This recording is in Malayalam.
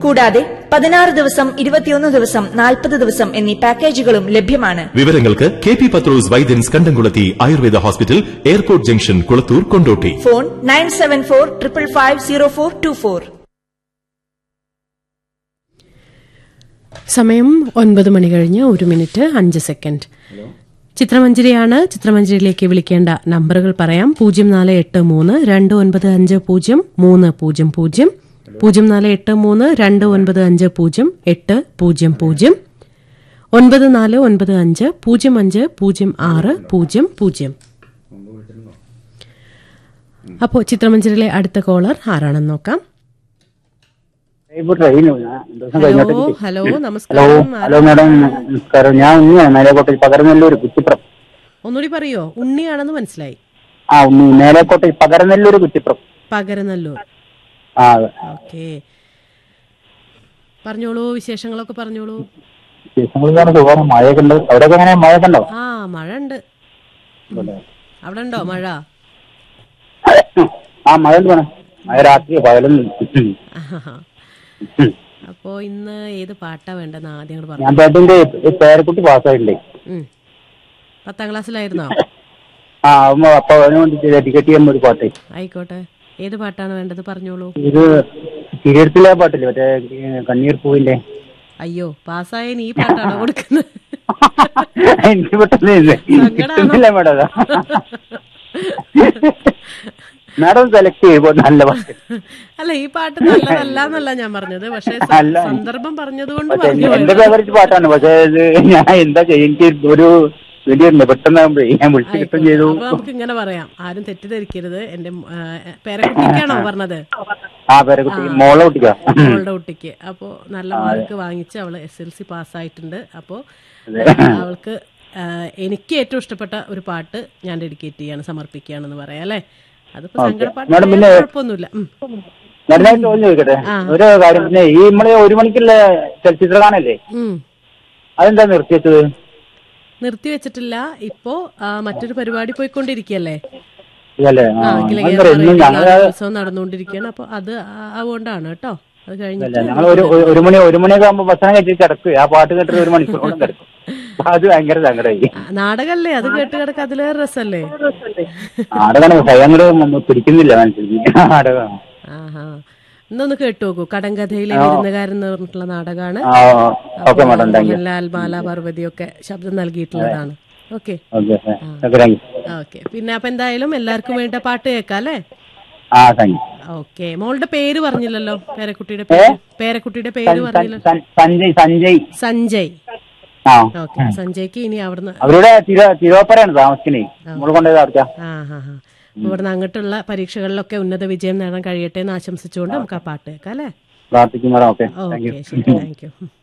കൂടാതെ 16 ദിവസം 21 ദിവസം 40 ദിവസം എന്നീ പാക്കേജുകളും ലഭ്യമാണ്. വിവരങ്ങൾക്ക് KP പത്രോസ് വൈദ്യൻസ് കണ്ടംകുളത്തി Ayurveda hospital, airport junction, Kulathur, Kondotty. Phone 9745550424. സമയം 9 മണി കഴിഞ്ഞ് 1 മിനിറ്റ് 5 സെക്കൻഡ്. ചിത്രമഞ്ജരിയാണ്. ചിത്രമഞ്ജരിയിലേക്ക് വിളിക്കേണ്ട നമ്പറുകൾ പറയാം. 0483295030, 048329508000, 9495050600. അപ്പോ ചിത്രമഞ്ജരിയിലെ അടുത്ത കോളർ ആരാണെന്ന് നോക്കാം. ഹലോ നമസ്കാരം. ഹലോ മാഡം, നമസ്കാരം. ഞാൻ ഉണ്ണിയാണ്, മേലേക്കോട്ടയിൽ പകരനെല്ലൂർ കുറ്റിപ്പുറം. ഒന്നുകൂടി പറയോ? ഉണ്ണിയാണെന്ന് മനസ്സിലായി. ആ, ഉണ്ണി, മേലേക്കോട്ടയിൽ പകരനെല്ലൂർ കുറ്റിപ്പുറം. പകരനല്ലൂർ. ആ, ഓക്കെ, പറഞ്ഞോളൂ, വിശേഷങ്ങളൊക്കെ പറഞ്ഞോളൂ. വിശേഷങ്ങൾ സുഖം. മഴയൊക്കെ ഉണ്ട്. അവിടെയൊക്കെ എങ്ങനെ, മഴയൊക്കെ ഉണ്ടോ? ആ, മഴ ഉണ്ട്. അവിടെ ഉണ്ടോ മഴ? ആ, മഴ ഉണ്ട് വേണം. മഴ രാത്രി പകലൊന്നും. അപ്പോ ഇന്ന് ഏത് പാട്ടാ വേണ്ടെന്ന് ആദ്യം പറഞ്ഞു. ഞാൻ പാട്ടിന്റെ പേരക്കുട്ടി പാസ്സായിട്ടുണ്ട്. 10ാം ക്ലാസ്സിലായിരുന്നോ? ആ, അപ്പൊ അതിന് വേണ്ടി ടിക്കറ്റ് ചെയ്യുമ്പോ ഒരു പാട്ട്. ആയിക്കോട്ടെ, ഏത് പാട്ടാണ് വേണ്ടത് പറഞ്ഞോളൂ. ഇത് തിരുവനന്തപുരത്തിലെ പാട്ടില്ലേ, മറ്റേ കണ്ണീർ പൂവിന്റെ. അയ്യോ, പാസ്സായതിന് ഈ പാട്ടാണോ കൊടുക്കുന്നത്? എനിക്ക് പെട്ടെന്ന് കിട്ടുന്നില്ല മേഡം. മാഡം സെലക്ട് ചെയ്യുമ്പോ നല്ല പാട്ട്. അല്ല, ഈ പാട്ട് നല്ലതല്ല ഞാൻ പറഞ്ഞത്, പക്ഷെ സന്ദർഭം പറഞ്ഞതുകൊണ്ട് എന്റെ ഫേവറേറ്റ് പാട്ടാണ്. പക്ഷെ ഞാൻ എന്താ ചെയ്യാ, എനിക്ക് ഒരു വേണ്ടിയുണ്ട് പെട്ടെന്നാകുമ്പോഴേ ഞാൻ വിളിച്ചു കിട്ടും ചെയ്തു. നമുക്ക് ഇങ്ങനെ പറയാം, ആരും തെറ്റിദ്ധരിക്കരുത്. എന്റെ പേരക്കുട്ടിക്കാണോ പറഞ്ഞത്? ആ, പേരക്കുട്ടി, മോളുടെ കുട്ടിക്കാ. മോളുടെ കുട്ടിക്ക്. അപ്പോ നല്ല മാർക്ക് വാങ്ങിച്ച് അവള് SLC പാസ്സായിട്ടുണ്ട്. അപ്പോ അവൾക്ക് എനിക്ക് ഏറ്റവും ഇഷ്ടപ്പെട്ട ഒരു പാട്ട് ഞാൻ ഡെഡിക്കേറ്റ് ചെയ്യാണ്, സമർപ്പിക്കുകയാണെന്ന് പറയാം അല്ലെ. അതിപ്പോ സങ്കടപ്പാട്ട് കുഴപ്പമൊന്നുമില്ല. നല്ലതായിട്ട് ചോദിക്കട്ടെ ഒരു കാര്യം. പിന്നെ ഈ നമ്മളെ 1 മണിക്കുള്ള ചലച്ചിത്രഗാനല്ലേ, അതെന്താ നിർത്തിവെച്ചത്? നിർത്തിവെച്ചിട്ടില്ല, ഇപ്പോ മറ്റൊരു പരിപാടി പോയിക്കൊണ്ടിരിക്കുകയല്ലേ, ഉത്സവം നടന്നുകൊണ്ടിരിക്കുകയാണ്. അപ്പൊ അത് അതുകൊണ്ടാണ് കേട്ടോ. അത് കഴിഞ്ഞിട്ട് ഞങ്ങൾ 1 മണിയൊക്കെ ആകുമ്പോ ഭക്ഷണം കഴിച്ച് കിടക്കുക. ആ പാട്ട് കേട്ടിട്ട് 1 മണിക്കൂറോളം കിടക്കും. അത് ഭയങ്കര സങ്കടമായി. നാടകല്ലേ, അത് കേട്ട് കിടക്കുക, അതിലേറെ രസല്ലേ. നാടകമാണ് ഭയങ്കര പിടിക്കുന്നില്ല മനസ്സിലാക്കി നാടകം. ആഹാ, ഇന്നൊന്ന് കേട്ടു നോക്കൂ. കടങ്കഥയിലെ വിരുന്നുകാരൻ എന്ന് പറഞ്ഞിട്ടുള്ള നാടകമാണ്. മോഹൻലാൽ, മാല പാർവതിയൊക്കെ ശബ്ദം നൽകിയിട്ടുള്ളതാണ്. ഓക്കെ, പിന്നെ അപ്പൊ എന്തായാലും എല്ലാവർക്കും വേണ്ട പാട്ട് കേൾക്കാം അല്ലേ. ഓക്കെ, മോളുടെ പേര് പറഞ്ഞില്ലല്ലോ, പേരക്കുട്ടിയുടെ പേര് പറഞ്ഞില്ലല്ലോ. സഞ്ജയ്. ഓക്കെ, സഞ്ജയ്ക്ക് ഇനി അവിടുന്ന് തിരുവപ്പറയാണ് താമസിക്കുന്നത്. ഇവിടുന്ന് അങ്ങോട്ടുള്ള പരീക്ഷകളിലൊക്കെ ഉന്നത വിജയം നേടാൻ കഴിയട്ടെ എന്ന് ആശംസിച്ചുകൊണ്ട് നമുക്ക് ആ പാട്ട് കേൾക്കാം അല്ലേ. പ്രാർത്ഥിക്കുന്നു. ഓക്കെ, ശരി, താങ്ക് യു.